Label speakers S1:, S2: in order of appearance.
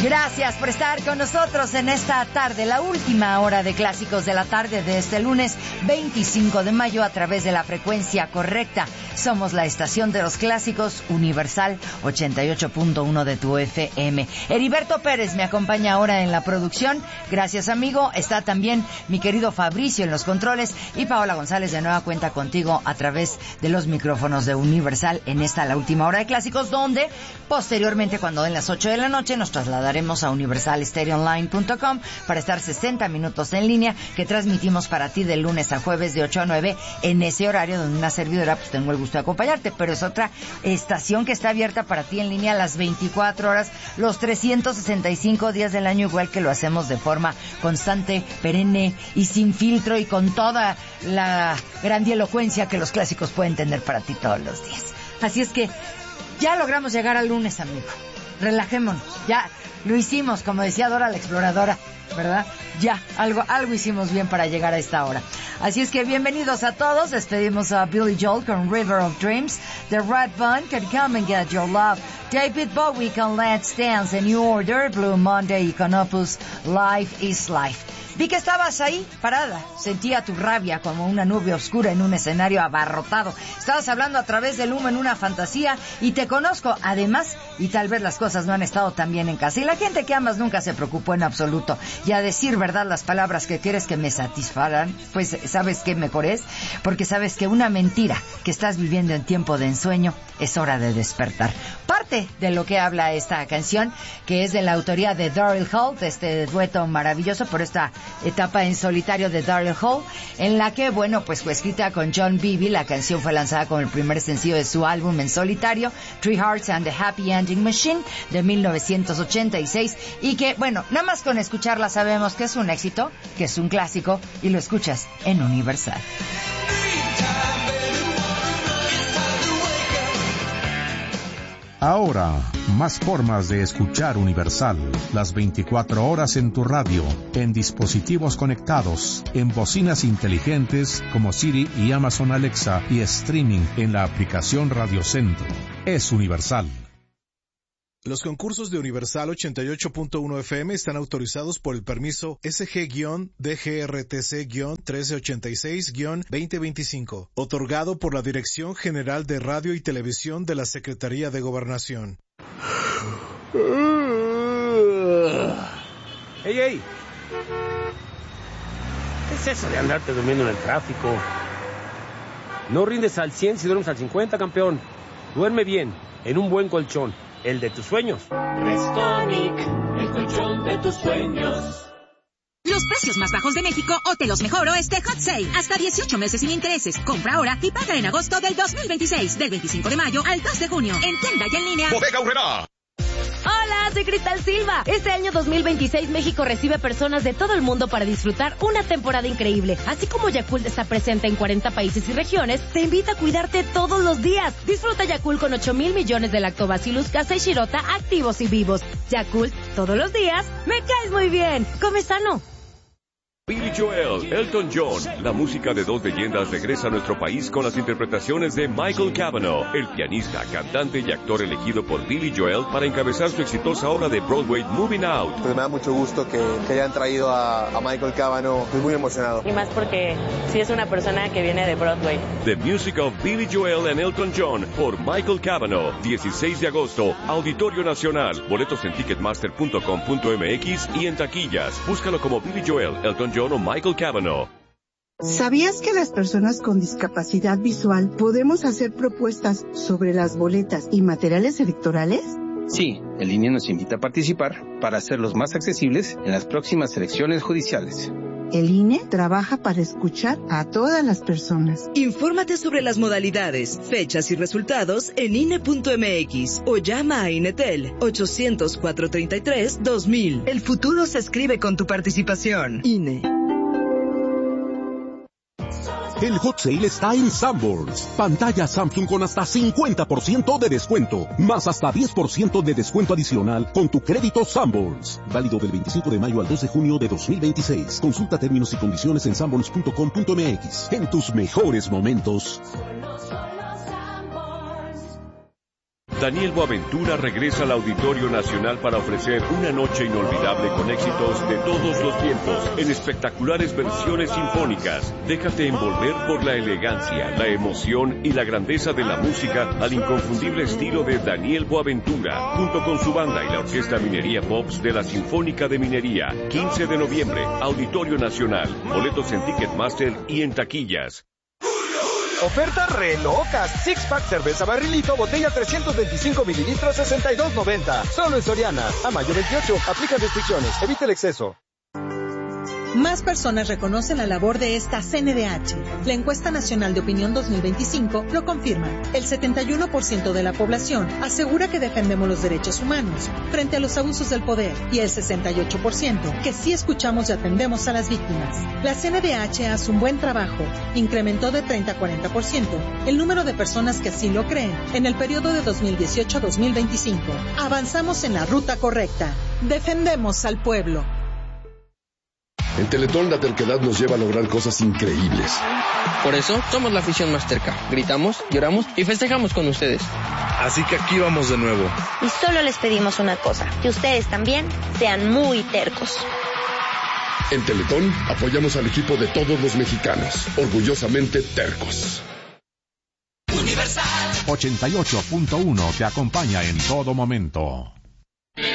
S1: Gracias por estar con nosotros en esta tarde, la última hora de Clásicos de la Tarde de este lunes 25 de mayo a través de la frecuencia correcta. Somos la estación de los clásicos Universal 88.1 de tu FM. Heriberto Pérez me acompaña ahora en la producción. Gracias, amigo. Está también mi querido Fabricio en los controles y Paola González de nueva cuenta contigo a través de los micrófonos de Universal en esta la última hora de Clásicos, donde posteriormente, cuando den las 8 de la noche, nos trasladaremos a universalstereoonline.com para estar 60 minutos en línea que transmitimos para ti de lunes a jueves de 8 a 9 en ese horario donde una servidora pues tengo el gusto de acompañarte, pero es otra estación que está abierta para ti en línea las 24 horas, los 365 días del año, igual que lo hacemos de forma constante, perenne y sin filtro y con toda la grandilocuencia que los clásicos pueden tener para ti todos los días. Así es que ya logramos llegar al lunes, amigo. Relajémonos, ya lo hicimos, como decía Dora la Exploradora, ¿verdad? Ya, algo hicimos bien para llegar a esta hora. Así es que bienvenidos a todos. Despedimos a Billy Joel con River of Dreams, The Red Bun con Come and Get Your Love, David Bowie con Let's Dance, A New Order, Blue Monday y con Opus Life is Life. Vi que estabas ahí, parada. Sentía tu rabia como una nube oscura en un escenario abarrotado. Estabas hablando a través del humo en una fantasía y te conozco, además, y tal vez las cosas no han estado tan bien en casa. Y la gente que amas nunca se preocupó en absoluto. Y a decir verdad las palabras que quieres que me satisfagan, pues ¿sabes qué mejor es? Porque sabes que una mentira que estás viviendo en tiempo de ensueño es hora de despertar. Parte de lo que habla esta canción, que es de la autoría de Daryl Hall, de este dueto maravilloso por esta etapa en solitario de Daryl Hall, en la que, bueno, pues fue escrita con John Beebe. La canción fue lanzada como el primer sencillo de su álbum en solitario, Three Hearts and the Happy Ending Machine, de 1986, y que, bueno, nada más con escucharla sabemos que es un éxito, que es un clásico, y lo escuchas en Universal.
S2: Ahora, más formas de escuchar Universal. Las 24 horas en tu radio, en dispositivos conectados, en bocinas inteligentes como Siri y Amazon Alexa y streaming en la aplicación Radio Centro. Es Universal.
S3: Los concursos de Universal 88.1 FM están autorizados por el permiso SG-DGRTC-1386-2025, otorgado por la Dirección General de Radio y Televisión de la Secretaría de Gobernación.
S4: ¡Ey! ¿Qué es eso de andarte durmiendo en el tráfico? No rindes al 100 si duermes al 50, campeón. Duerme bien, en un buen colchón. El de tus sueños.
S5: Restonic, el colchón de tus sueños.
S6: Los precios más bajos de México o te los mejoro este Hot Sale. Hasta 18 meses sin intereses. Compra ahora y paga en agosto del 2026. Del 25 de mayo al 2 de junio. En tienda y en línea.
S7: Bodega Aurrerá.
S8: Hola, soy Cristal Silva. Este año 2026 México recibe personas de todo el mundo para disfrutar una temporada increíble. Así como Yakult está presente en 40 países y regiones, te invita a cuidarte todos los días. Disfruta Yakult con 8,000 millones de lactobacillus casei shirota activos y vivos. Yakult, todos los días, me caes muy bien. Come sano.
S7: Billy Joel, Elton John, la música de dos leyendas regresa a nuestro país con las interpretaciones de Michael Cavanaugh, el pianista, cantante y actor elegido por Billy Joel para encabezar su exitosa obra de Broadway Moving Out.
S9: Pues me da mucho gusto que hayan traído a Michael Cavanaugh, estoy muy emocionado.
S10: Y más porque sí es una persona que viene de Broadway.
S7: The Music of Billy Joel and Elton John por Michael Cavanaugh, 16 de agosto, Auditorio Nacional, boletos en ticketmaster.com.mx y en taquillas. Búscalo como Billy Joel, Elton John o Michael Cavanaugh.
S11: ¿Sabías que las personas con discapacidad visual podemos hacer propuestas sobre las boletas y materiales electorales?
S12: Sí, el INE nos invita a participar para hacerlos más accesibles en las próximas elecciones judiciales.
S11: El INE trabaja para escuchar a todas las personas.
S13: Infórmate sobre las modalidades, fechas y resultados en INE.mx o llama a INETEL 800-433-2000. El futuro se escribe con tu participación. INE.
S2: El Hot Sale está en Sanborns. Pantalla Samsung con hasta 50% de descuento, más hasta 10% de descuento adicional con tu crédito Sanborns. Válido del 25 de mayo al 2 de junio de 2026. Consulta términos y condiciones en sanborns.com.mx. En tus mejores momentos.
S7: Daniel Boaventura regresa al Auditorio Nacional para ofrecer una noche inolvidable con éxitos de todos los tiempos en espectaculares versiones sinfónicas. Déjate envolver por la elegancia, la emoción y la grandeza de la música al inconfundible estilo de Daniel Boaventura, junto con su banda y la Orquesta Minería Pops de la Sinfónica de Minería. 15 de noviembre, Auditorio Nacional. Boletos en Ticketmaster y en taquillas.
S14: Ofertas re locas. Six Pack cerveza barrilito, botella 325 mililitros, $62.90. Solo en Soriana. A mayo 28. Aplica restricciones. Evite el exceso.
S15: Más personas reconocen la labor de esta CNDH. La encuesta nacional de opinión 2025 lo confirma. El 71% de la población asegura que defendemos los derechos humanos frente a los abusos del poder y el 68% que sí escuchamos y atendemos a las víctimas. La CNDH hace un buen trabajo. Incrementó de 30 a 40% el número de personas que así lo creen en el periodo de 2018 a 2025. Avanzamos en la ruta correcta. Defendemos al pueblo.
S16: En Teletón la terquedad nos lleva a lograr cosas increíbles.
S17: Por eso somos la afición más terca. Gritamos, lloramos y festejamos con ustedes.
S18: Así que aquí vamos de nuevo.
S19: Y solo les pedimos una cosa, que ustedes también sean muy tercos.
S16: En Teletón apoyamos al equipo de todos los mexicanos, orgullosamente tercos.
S20: Universal 88.1 te acompaña en todo momento.